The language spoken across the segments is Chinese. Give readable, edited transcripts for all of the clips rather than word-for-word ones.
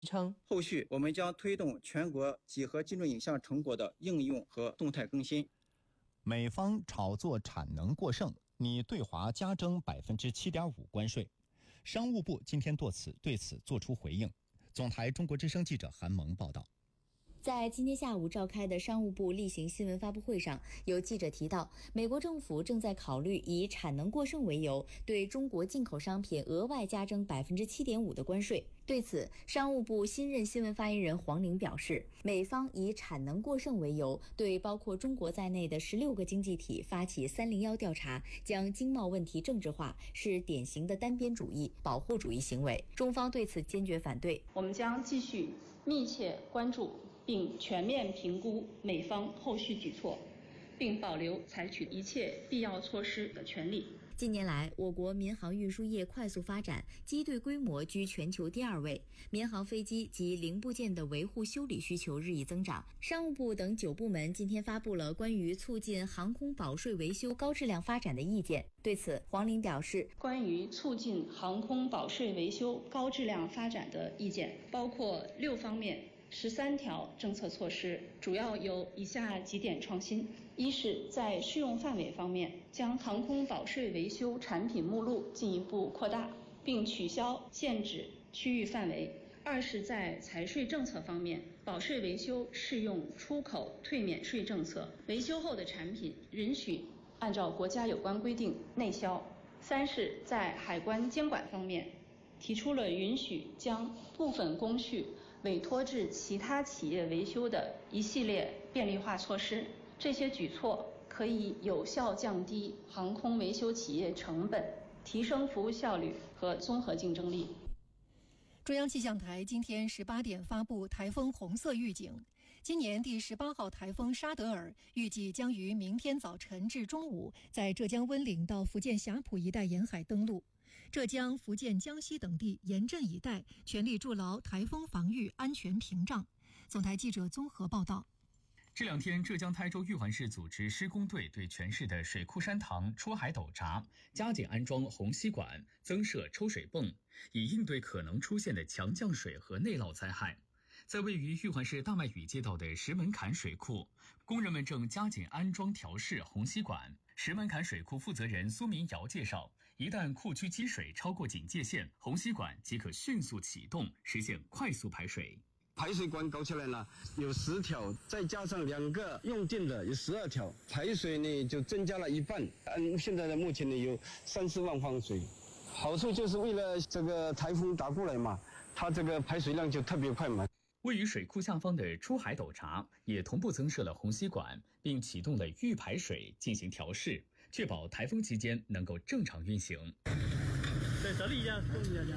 称， 后续我们将推动全国几何精准影像成果的应用和动态更新。 美方炒作产能过剩，拟对华加征7.5%关税。商务部今天对此作出回应。总台中国之声记者韩萌报道。 在今天下午召开的商务部例行新闻发布会上，有记者提到，美国政府正在考虑以产能过剩为由，对中国进口商品额外加征7.5%的关税。对此，商务部新任新闻发言人黄玲表示，美方以产能过剩为由，对包括中国在内的16个经济体发起301调查，将经贸问题政治化，是典型的单边主义、保护主义行为。中方对此坚决反对。 我们将继续密切关注并全面评估美方后续举措，并保留采取一切必要措施的权利。 近年来，我国民航运输业快速发展，机队规模居全球第2位，民航飞机及零部件的维护修理需求日益增长。商务部等9部门今天发布了关于促进航空保税维修高质量发展的意见。对此，黄玲表示， 关于促进航空保税维修高质量发展的意见包括6方面13条政策措施，主要有以下几点创新：一是在适用范围方面，将航空保税维修产品目录进一步扩大，并取消限制区域范围；二是在财税政策方面，保税维修适用出口退免税政策，维修后的产品允许按照国家有关规定内销；三是在海关监管方面，提出了允许将部分工序委托至其他企业维修的一系列便利化措施。这些举措可以有效降低航空维修企业成本，提升服务效率和综合竞争力。 中央气象台今天18点发布台风红色预警，今年第18号台风沙德尔预计将于明天早晨至中午在浙江温岭到福建霞浦一带沿海登陆。浙江、福建、江西等地严阵以待，全力筑牢台风防御安全屏障。总台记者综合报道。 这2天，浙江台州玉环市组织施工队对全市的水库山塘、出海斗闸加紧安装虹吸管，增设抽水泵，以应对可能出现的强降水和内涝灾害。在位于玉环市大麦雨街道的石门坎水库，工人们正加紧安装调试虹吸管。石门坎水库负责人苏明尧介绍，一旦库区积水超过警戒线，虹吸管即可迅速启动，实现快速排水。 排水管搞起来了，有10条，再加上2个用电的有12条，排水呢就增加了1半。现在的目前呢有30万方水。好处就是为了这个台风打过来嘛，它这个排水量就特别快嘛。 位于水库下方的出海斗闸也同步增设了虹吸管，并启动了预排水进行调试，确保台风期间能够正常运行。 对，这里一点，动一点。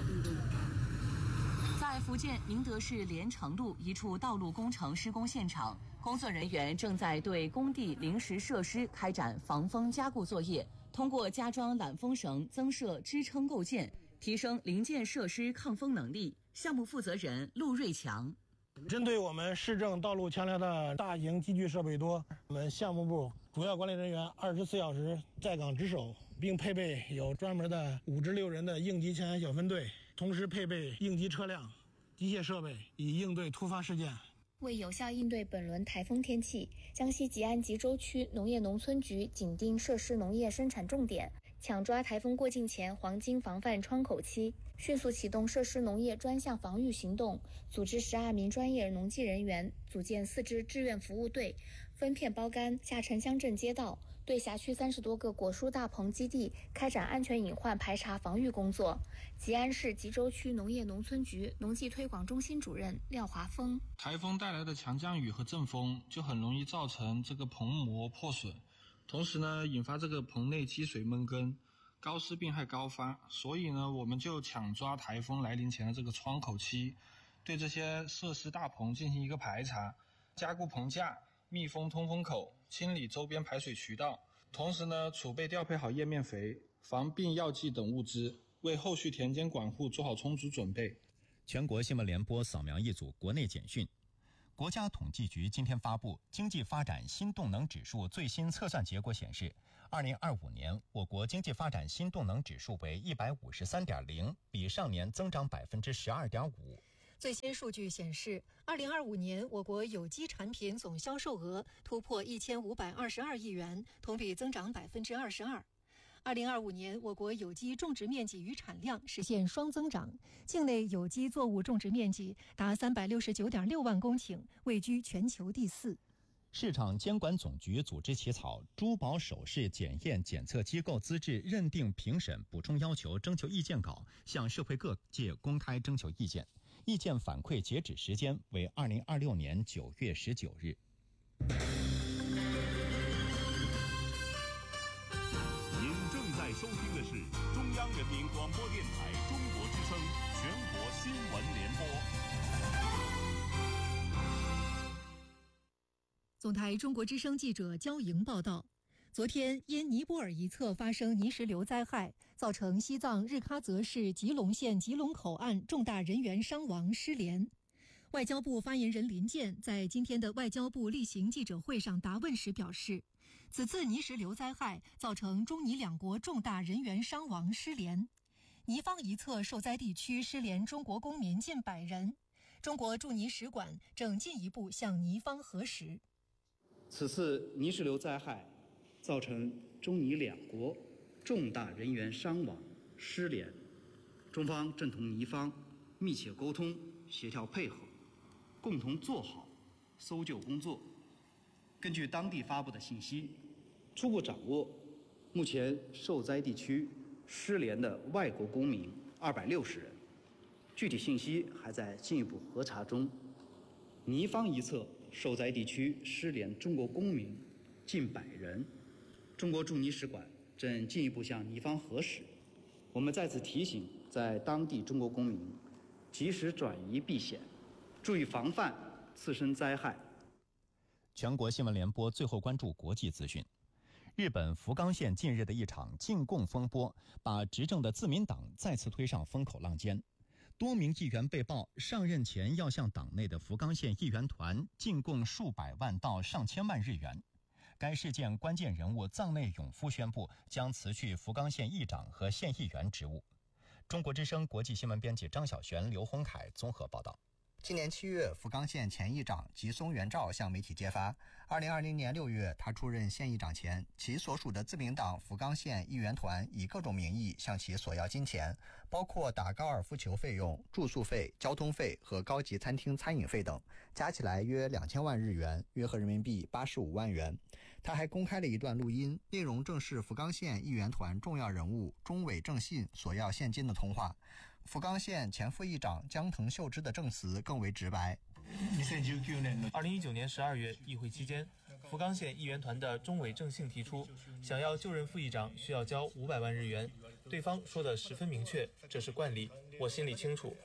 在福建宁德市连城路一处道路工程施工现场，工作人员正在对工地临时设施开展防风加固作业，通过加装缆风绳、增设支撑构件，提升零件设施抗风能力。项目负责人陆瑞强： 针对我们市政道路桥梁的大型机具设备多，我们项目部主要管理人员24小时在岗值守，并配备有专门的5至6人的应急抢险小分队，同时配备应急车辆、机械设备，以应对突发事件。 为有效应对本轮台风天气，江西吉安吉州区农业农村局紧盯设施农业生产重点，抢抓台风过境前黄金防范窗口期，迅速启动设施农业专项防御行动，组织12名专业农技人员，组建4支志愿服务队，分片包干下沉乡镇街道，对辖区30多个果蔬大棚基地开展安全隐患排查防御工作。吉安市吉州区农业农村局农技推广中心主任廖华峰： 台风带来的强降雨和阵风就很容易造成这个棚膜破损，同时呢引发这个棚内积水闷根，高湿病害高发。所以呢我们就抢抓台风来临前的这个窗口期，对这些设施大棚进行一个排查，加固棚架，密封通风口，清理周边排水渠道，同时呢储备调配好叶面肥、防病药剂等物资，为后续田间管护做好充足准备。 全国新闻联播扫描一组国内简讯。国家统计局今天发布经济发展新动能指数最新测算结果显示，2025年我国经济发展新动能指数为153.0，比上年增长12.5%。 最新数据显示，2025年我国有机产品总销售额突破1522亿元，同比增长22%。2025年，我国有机种植面积与产量实现双增长，境内有机作物种植面积达369.6万公顷，位居全球第4。 市场监管总局组织起草《珠宝首饰检验检测机构资质认定评审补充要求》征求意见稿，向社会各界公开征求意见。意见反馈截止时间为2026年9月19日。 您正在收听的是中央人民广播电台中国之声全国新闻联播。 总台中国之声记者焦莹报道，昨天因尼泊尔一侧发生泥石流灾害，造成西藏日喀则市吉隆县吉隆口岸重大人员伤亡失联。外交部发言人林健在今天的外交部例行记者会上答问时表示，此次泥石流灾害造成中尼两国重大人员伤亡失联，尼方一侧受灾地区失联中国公民近100人，中国驻尼使馆正进一步向尼方核实。 此次泥石流灾害造成中尼两国重大人员伤亡失联，中方正同尼方密切沟通、协调配合，共同做好搜救工作。根据当地发布的信息，初步掌握目前受灾地区失联的外国公民260人，具体信息还在进一步核查中。尼方一侧受灾地区失联中国公民近100人，中国驻尼使馆正进一步向尼方核实。我们再次提醒在当地中国公民及时转移避险，注意防范次生灾害。 全国新闻联播最后关注国际资讯。日本福冈县近日的一场禁供风波，把执政的自民党再次推上风口浪尖。多名议员被曝上任前要向党内的福冈县议员团进贡数百万到上千万日元。该事件关键人物藏内永夫宣布将辞去福冈县议长和县议员职务。中国之声国际新闻编辑张晓璇、刘洪凯综合报道。 今年7月，福冈县前议长吉松元照向媒体揭发，2020年6月，他出任县议长前，其所属的自民党福冈县议员团以各种名义向其索要金钱，包括打高尔夫球费用、住宿费、交通费和高级餐厅餐饮费等，加起来约2000万日元，约合人民币85万元。他还公开了一段录音，内容正是福冈县议员团重要人物中尾正信索要现金的通话。福冈县前副议长江藤秀之的证词更为直白。 2019年12月议会期间，福冈县议员团的中尾正信提出，想要就任副议长需要交500万日元，对方说得十分明确，这是惯例，我心里清楚。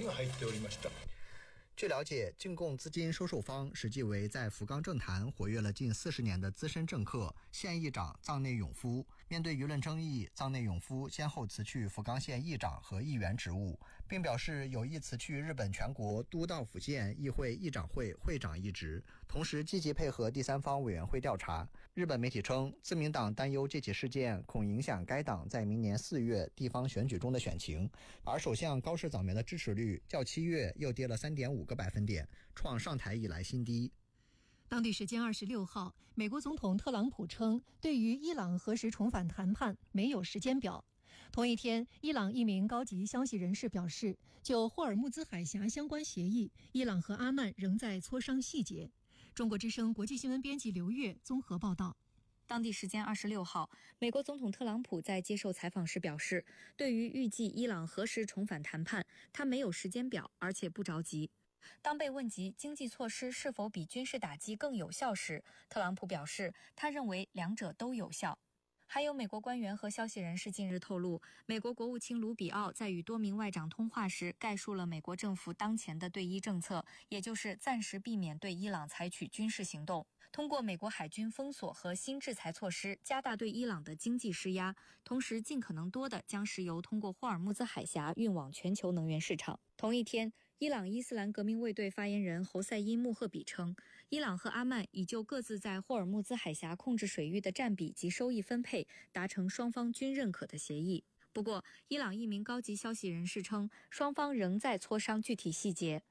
据了解，进贡资金收受方实际为在福冈政坛活跃了近40年的资深政客县议长藏内永夫。面对舆论争议，藏内永夫先后辞去福冈县议长和议员职务，并表示有意辞去日本全国都道府县议会议长会会长一职，同时积极配合第三方委员会调查。日本媒体称，自民党担忧这起事件恐影响该党在明年4月地方选举中的选情，而首相高市早苗的支持率较7月又跌了3.5个百分点，创上台以来新低。 当地时间26号，美国总统特朗普称，对于伊朗核实重返谈判没有时间表。同一天，伊朗一名高级消息人士表示，就霍尔木兹海峡相关协议，伊朗和阿曼仍在磋商细节。中国之声国际新闻编辑刘月综合报道。 当地时间26号，美国总统特朗普在接受采访时表示，对于预计伊朗何时重返谈判，他没有时间表，而且不着急。当被问及经济措施是否比军事打击更有效时，特朗普表示，他认为两者都有效。还有美国官员和消息人士近日透露，美国国务卿卢比奥在与多名外长通话时，概述了美国政府当前的对伊政策，也就是暂时避免对伊朗采取军事行动，通过美国海军封锁和新制裁措施加大对伊朗的经济施压，同时尽可能多地将石油通过霍尔木兹海峡运往全球能源市场。同一天，伊朗伊斯兰革命卫队发言人侯赛因·穆赫比称，伊朗和阿曼已就各自在霍尔木兹海峡控制水域的占比及收益分配达成双方均认可的协议。不过，伊朗一名高级消息人士称，双方仍在磋商具体细节。